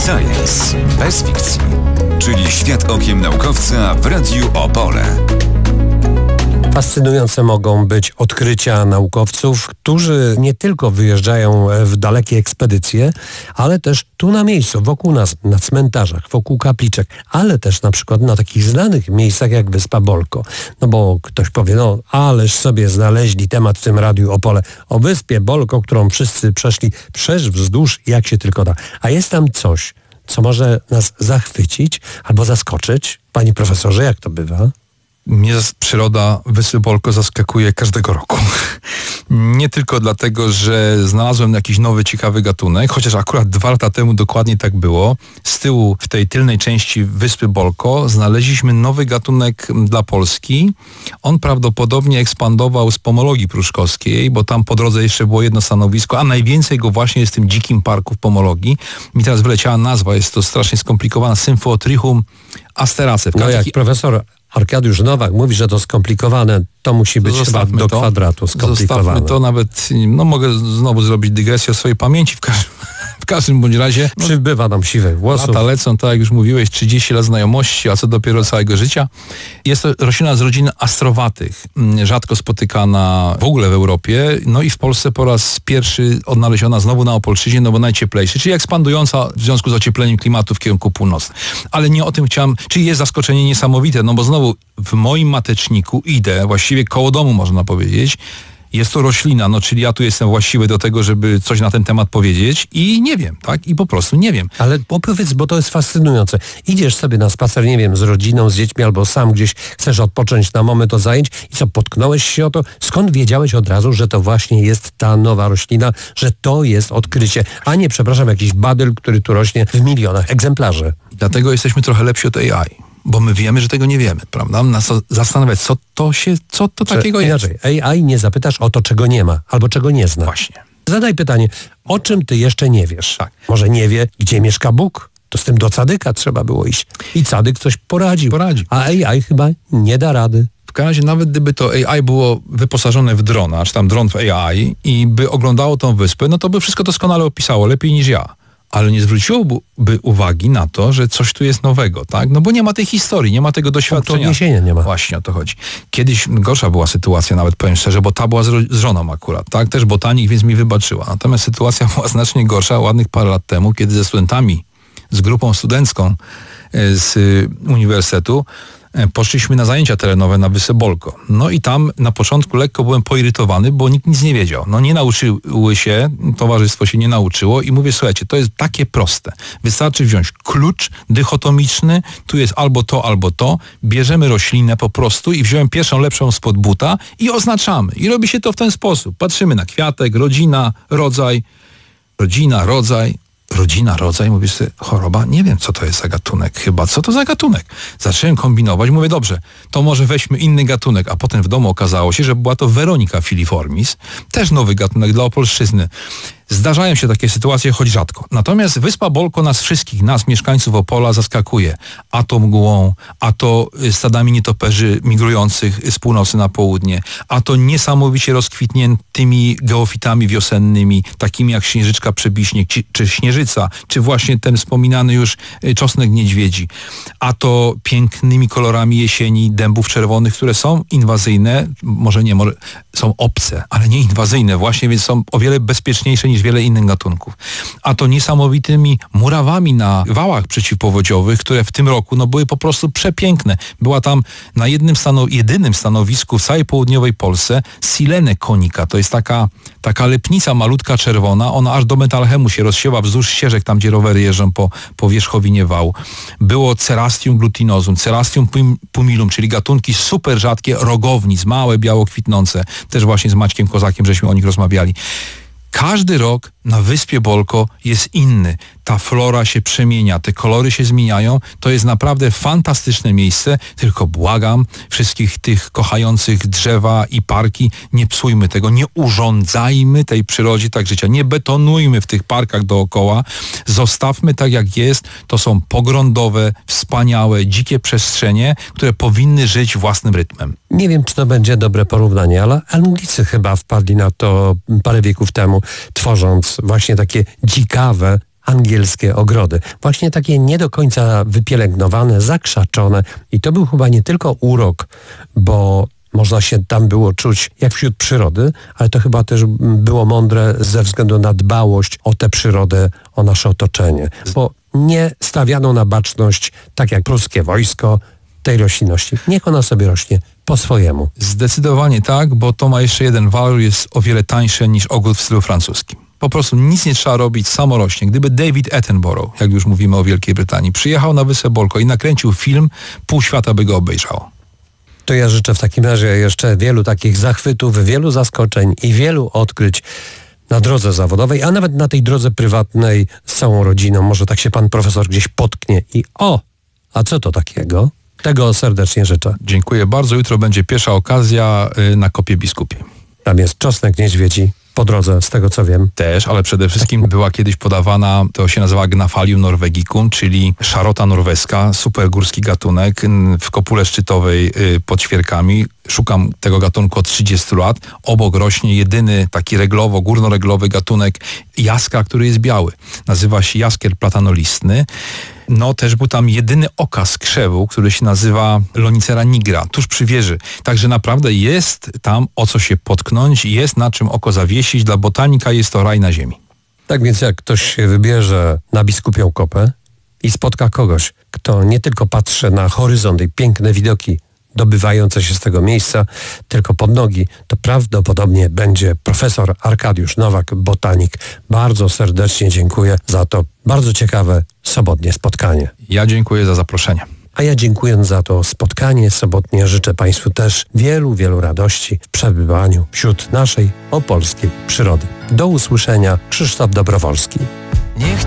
Science bez fikcji, czyli świat okiem naukowca w Radiu Opole. Fascynujące mogą być odkrycia naukowców, którzy nie tylko wyjeżdżają w dalekie ekspedycje, ale też tu na miejscu, wokół nas, na cmentarzach, wokół kapliczek, ale też na przykład na takich znanych miejscach jak Wyspa Bolko. No bo ktoś powie, ależ sobie znaleźli temat w tym Radiu Opole o Wyspie Bolko, którą wszyscy przeszli wzdłuż jak się tylko da. A jest tam coś, co może nas zachwycić albo zaskoczyć. Panie profesorze, jak to bywa? Mnie przyroda Wyspy Bolko zaskakuje każdego roku. Nie tylko dlatego, że znalazłem jakiś nowy, ciekawy gatunek, chociaż akurat 2 lata temu dokładnie tak było. Z tyłu, w tej tylnej części Wyspy Bolko, znaleźliśmy nowy gatunek dla Polski. On prawdopodobnie ekspandował z pomologii pruszkowskiej, bo tam po drodze jeszcze było jedno stanowisko, a najwięcej go właśnie jest w tym dzikim parku w pomologii. Mi teraz wyleciała nazwa, jest to strasznie skomplikowana, Symphotrichum asteraceae. No jak profesor Arkadiusz Nowak mówi, że to skomplikowane, to musi być chyba do kwadratu skomplikowane. Zostawmy to, nawet, mogę znowu zrobić dygresję o swojej pamięci w każdym bądź razie. Przybywa nam siwych włosów. Lata lecą, tak jak już mówiłeś, 30 lat znajomości, a co dopiero całego życia. Jest to roślina z rodziny astrowatych, rzadko spotykana w ogóle w Europie, no i w Polsce po raz pierwszy odnaleziona znowu na Opolszczyźnie, no bo najcieplejszy, czyli ekspandująca w związku z ociepleniem klimatu w kierunku północnym. Ale nie o tym chciałem, czyli jest zaskoczenie niesamowite, no bo znowu w moim mateczniku idę, właściwie koło domu można powiedzieć, jest to roślina, czyli ja tu jestem właściwy do tego, żeby coś na ten temat powiedzieć i nie wiem, tak? I po prostu nie wiem. Ale opowiedz, bo to jest fascynujące. Idziesz sobie na spacer, nie wiem, z rodziną, z dziećmi albo sam gdzieś chcesz odpocząć na moment od zajęć i co, potknąłeś się o to? Skąd wiedziałeś od razu, że to właśnie jest ta nowa roślina, że to jest odkrycie, a nie, przepraszam, jakiś badyl, który tu rośnie w milionach egzemplarzy? Dlatego jesteśmy trochę lepsi od AI. Bo my wiemy, że tego nie wiemy, prawda? Nas zastanawiać, co to takiego jest. Inaczej, AI nie zapytasz o to, czego nie ma, albo czego nie zna. Właśnie. Zadaj pytanie, o czym ty jeszcze nie wiesz? Tak. Może nie wie, gdzie mieszka Bóg? To z tym do Cadyka trzeba było iść. I Cadyk coś poradził. A AI chyba nie da rady. W każdym razie, nawet gdyby to AI było wyposażone w drona, czy tam dron w AI i by oglądało tą wyspę, no to by wszystko doskonale opisało, lepiej niż ja. Ale nie zwróciłoby uwagi na to, że coś tu jest nowego, tak? No bo nie ma tej historii, nie ma tego doświadczenia. Odniesienia nie ma. Właśnie o to chodzi. Kiedyś gorsza była sytuacja, nawet powiem szczerze, bo ta była z żoną akurat, tak? Też botanik, więc mi wybaczyła. Natomiast sytuacja była znacznie gorsza ładnych parę lat temu, kiedy ze studentami, z grupą studencką z uniwersytetu poszliśmy na zajęcia terenowe na Wyspę Bolko. No i tam na początku lekko byłem poirytowany, bo nikt nic nie wiedział. No nie nauczyły się, towarzystwo się nie nauczyło i mówię, słuchajcie, to jest takie proste. Wystarczy wziąć klucz dychotomiczny, tu jest albo to, bierzemy roślinę po prostu i wziąłem pierwszą lepszą spod buta i oznaczamy. I robi się to w ten sposób. Patrzymy na kwiatek, rodzina, rodzaj, mówisz sobie, choroba, nie wiem, co to jest za gatunek, chyba, co to za gatunek? Zacząłem kombinować, mówię, dobrze, to może weźmy inny gatunek, a potem w domu okazało się, że była to Weronica filiformis, też nowy gatunek dla Opolszczyzny. Zdarzają się takie sytuacje, choć rzadko. Natomiast Wyspa Bolko nas wszystkich, nas mieszkańców Opola zaskakuje. A to mgłą, a to stadami nietoperzy migrujących z północy na południe, a to niesamowicie rozkwitniętymi geofitami wiosennymi, takimi jak śnieżyczka przebiśnieg, czy śnieżyca, czy właśnie ten wspominany już czosnek niedźwiedzi, a to pięknymi kolorami jesieni dębów czerwonych, które są inwazyjne, może są obce, ale nie inwazyjne właśnie, więc są o wiele bezpieczniejsze niż wiele innych gatunków. A to niesamowitymi murawami na wałach przeciwpowodziowych, które w tym roku były po prostu przepiękne. Była tam na jedynym stanowisku w całej południowej Polsce Silene konika. To jest taka lepnica malutka czerwona. Ona aż do Metalchemu się rozsiewa wzdłuż ścieżek, tam gdzie rowery jeżdżą po wierzchowinie wału. Było Cerastium glutinosum, Cerastium pumilum, czyli gatunki super rzadkie rogownic, małe, biało kwitnące. Też właśnie z Maćkiem Kozakiem żeśmy o nich rozmawiali. Każdy rok na Wyspie Bolko jest inny. Ta flora się przemienia, te kolory się zmieniają. To jest naprawdę fantastyczne miejsce, tylko błagam wszystkich tych kochających drzewa i parki, nie psujmy tego, nie urządzajmy tej przyrodzie tak życia, nie betonujmy w tych parkach dookoła, zostawmy tak jak jest. To są pogrądowe, wspaniałe, dzikie przestrzenie, które powinny żyć własnym rytmem. Nie wiem, czy to będzie dobre porównanie, ale Anglicy chyba wpadli na to parę wieków temu, tworząc właśnie takie dzikawe angielskie ogrody. Właśnie takie nie do końca wypielęgnowane, zakrzaczone i to był chyba nie tylko urok, bo można się tam było czuć jak wśród przyrody, ale to chyba też było mądre ze względu na dbałość o tę przyrodę, o nasze otoczenie. Bo nie stawiano na baczność, tak jak pruskie wojsko, tej roślinności. Niech ona sobie rośnie po swojemu. Zdecydowanie tak, bo to ma jeszcze jeden walor, jest o wiele tańsze niż ogród w stylu francuskim. Po prostu nic nie trzeba robić, samo rośnie. Gdyby David Attenborough, jak już mówimy o Wielkiej Brytanii, przyjechał na Wyspę Bolko i nakręcił film, pół świata by go obejrzało. To ja życzę w takim razie jeszcze wielu takich zachwytów, wielu zaskoczeń i wielu odkryć na drodze zawodowej, a nawet na tej drodze prywatnej z całą rodziną. Może tak się pan profesor gdzieś potknie i a co to takiego? Tego serdecznie życzę. Dziękuję bardzo. Jutro będzie pierwsza okazja na Kopie Biskupiej. Tam jest czosnek niedźwiedzi po drodze, z tego co wiem. Też, ale przede wszystkim była kiedyś podawana, to się nazywa Gnafalium norwegicum, czyli szarota norweska, super górski gatunek w kopule szczytowej pod Świerkami. Szukam tego gatunku od 30 lat. Obok rośnie jedyny taki górnoreglowy gatunek jaskra, który jest biały. Nazywa się jaskier platanolistny. No też był tam jedyny okaz krzewu, który się nazywa Lonicera nigra, tuż przy wieży. Także naprawdę jest tam o co się potknąć, jest na czym oko zawiesić. Dla botanika jest to raj na ziemi. Tak więc jak ktoś się wybierze na Biskupią Kopę i spotka kogoś, kto nie tylko patrzy na horyzont i piękne widoki dobywające się z tego miejsca, tylko pod nogi, to prawdopodobnie będzie profesor Arkadiusz Nowak, botanik. Bardzo serdecznie dziękuję za to bardzo ciekawe sobotnie spotkanie. Ja dziękuję za zaproszenie. A ja dziękując za to spotkanie sobotnie życzę Państwu też wielu, wielu radości w przebywaniu wśród naszej opolskiej przyrody. Do usłyszenia. Krzysztof Dobrowolski.